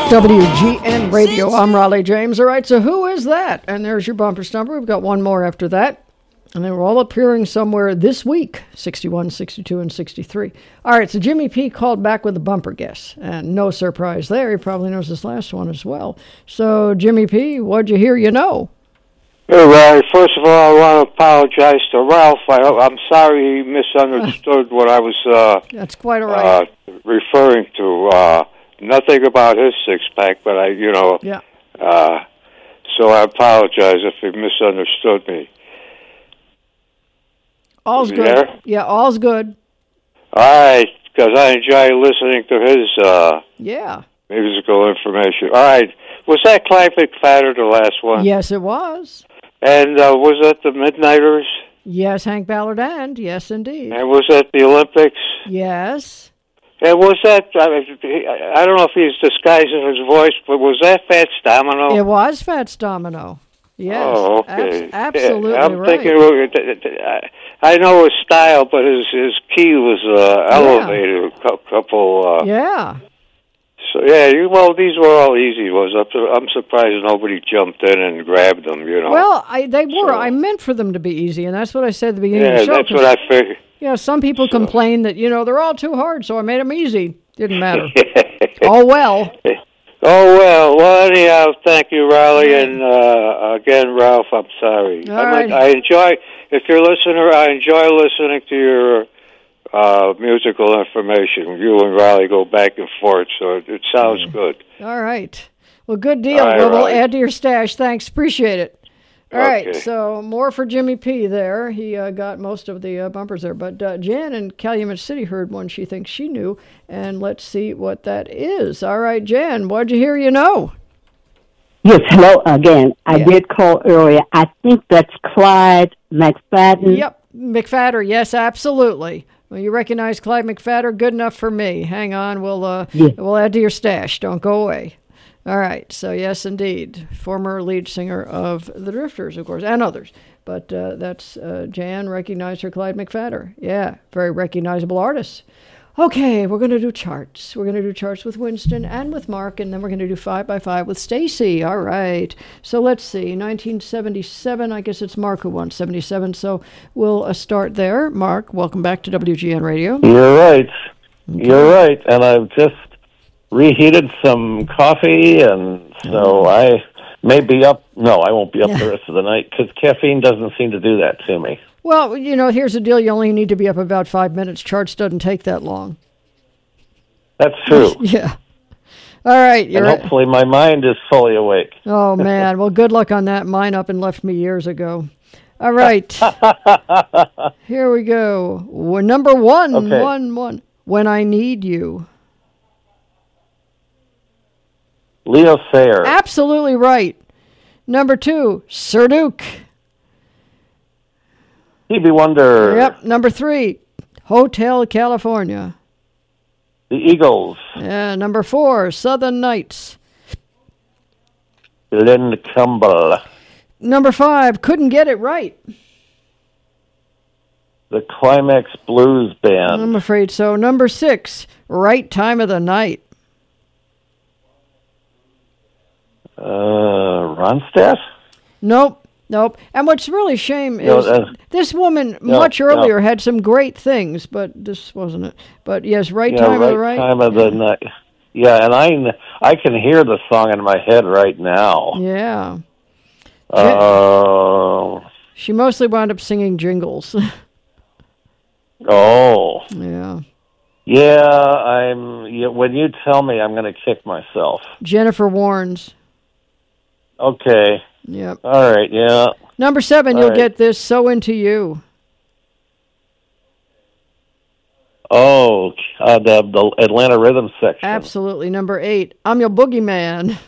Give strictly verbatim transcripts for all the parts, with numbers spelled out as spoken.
W G N Radio. I'm Raleigh James. All right, so who is that? And there's your bumper number. We've got one more after that. And they were all appearing somewhere this week, sixty-one, sixty-two, and sixty-three. All right, so Jimmy P called back with a bumper guess. And no surprise there. He probably knows this last one as well. So, Jimmy P, what'd you hear you know? Hey, Ray. First of all, I want to apologize to Ralph. I, I'm sorry he misunderstood what I was uh, That's quite all right. uh, referring to. Uh, nothing about his six-pack, but I, you know, yeah. uh, so I apologize if he misunderstood me. All's good. There? Yeah, all's good. All right, because I enjoy listening to his uh, yeah. musical information. All right, was that Clyde McFadden, the last one? Yes, it was. And uh, was that the Midnighters? Yes, Hank Ballard and, yes, indeed. And was that the Olympics? Yes. And was that, I, mean, I don't know if he's disguising his voice, but was that Fats Domino? It was Fats Domino. Yes. Oh, okay. Ab- absolutely yeah, I'm right. thinking, I know his style, but his, his key was uh, elevated yeah. a couple. Uh, yeah. So, yeah, you, well, these were all easy ones. I'm surprised nobody jumped in and grabbed them, you know. Well, I, they were. So, I meant for them to be easy, and that's what I said at the beginning yeah, of the show. Yeah, that's what I figured. Yeah, some people so. complain that, you know, they're all too hard, so I made them easy. Didn't matter. Oh, well. Oh, well. Well, anyhow, thank you, Raleigh. And, uh, again, Ralph, I'm sorry. All I'm right. like, I enjoy, if you're a listener, I enjoy listening to your uh, musical information. You and Raleigh go back and forth, so it, it sounds yeah. good. All right. Well, good deal. Right, well, we'll Raleigh. add to your stash. Thanks. Appreciate it. All okay. right, so more for Jimmy P there. He uh, got most of the uh, bumpers there. But uh, Jan in Calumet City heard one she thinks she knew, and let's see what that is. All right, Jan, what'd you hear you know? Yes, hello again. I yeah. did call earlier. I think that's Clyde McFadden. Yep, McFadden, yes, absolutely. Well, you recognize Clyde McFadden? Good enough for me. Hang on, we'll uh, yeah. we'll add to your stash. Don't go away. All right, so yes, indeed, former lead singer of the Drifters, of course, and others. But uh, that's uh, Jan recognized her Clyde McFadden. Yeah, very recognizable artist. Okay, we're going to do charts. We're going to do charts with Winston and with Mark, and then we're going to do five by five with Stacy. All right. So let's see, nineteen seventy-seven. I guess it's Mark who won seventy-seven. So we'll uh, start there. Mark, welcome back to W G N Radio. You're right. Okay. You're right, and I've just reheated some coffee, and so oh. I may be up. No, I won't be up yeah. the rest of the night because caffeine doesn't seem to do that to me. Well, you know, here's the deal. You only need to be up about five minutes. Charts doesn't take that long. That's true. yeah. All right. You're and hopefully my mind is fully awake. Oh, man. Well, good luck on that. Mine up and left me years ago. All right. Here we go. We're number one, okay. one, one. When I Need You. Leo Sayer. Absolutely right. Number two, Sir Duke. Stevie Wonder. Yep. Number three, Hotel California. The Eagles. Yeah. Number four, Southern Nights. Glenn Campbell. Number five, Couldn't Get It Right. The Climax Blues Band. I'm afraid so. Number six, Right Time of the Night. Uh, Ronstadt? Nope, nope. And what's really a shame is no, uh, this woman no, much earlier no. had some great things, but this wasn't it. But yes, right yeah, time right of the right time of the night. Yeah, and I I can hear the song in my head right now. Yeah. Uh, she mostly wound up singing jingles. oh. Yeah. Yeah, I'm. Yeah, when you tell me, I'm going to kick myself. Jennifer Warnes. Okay. Yep. All right, yeah. Number seven, All you'll right. get this, So Into You. Oh, uh, the, the Atlanta Rhythm section. Absolutely. Number eight, I'm Your Boogeyman.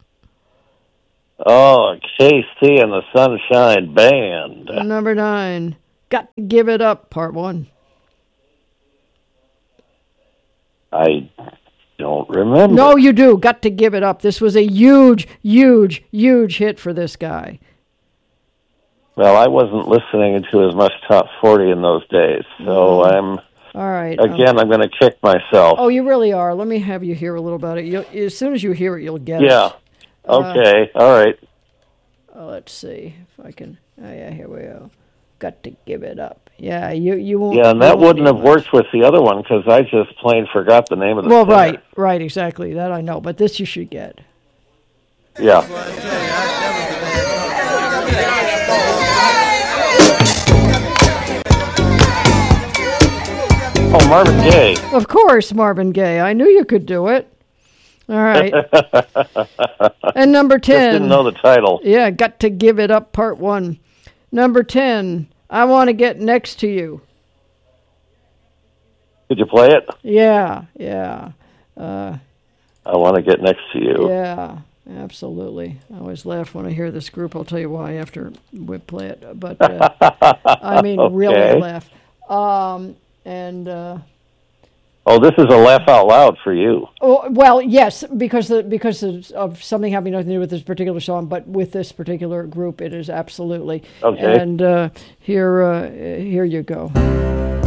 Oh, K C and the Sunshine Band. Number nine, Got to Give It Up, part one. I don't remember. No, you do. Got to Give It Up. This was a huge, huge, huge hit for this guy. Well, I wasn't listening to as much top forty in those days, so Mm. I'm All right. um, Again, I'm going to kick myself. Oh, you really are. Let me have you hear a little about it. You'll, as soon as you hear it, you'll get Yeah. it. Okay. All right. Uh, let's see if I can. Oh, yeah, here we go. Got to give it up. Yeah, you you won't. Yeah, and you that won't wouldn't need have much. worked with the other one because I just plain forgot the name of the Well, singer. right, right, exactly. That I know, but this you should get. Yeah. Oh, Marvin Gaye. Of course, Marvin Gaye. I knew you could do it. All right. And number Just didn't ten. know the title. Yeah, got to give it up. Part one. Number ten. I want to get next to you. Could you play it? Yeah, yeah, uh, I want to get next to you. yeah. Absolutely. I always laugh when I hear this group. I'll tell you why after we play it. But uh, I mean, Okay. really laugh. Um, and uh, Oh, this is a laugh out loud for you. oh, well, yes, because the, because of, of something having nothing to do with this particular song, but with this particular group, it is absolutely. Okay. And uh, here, uh, here you go.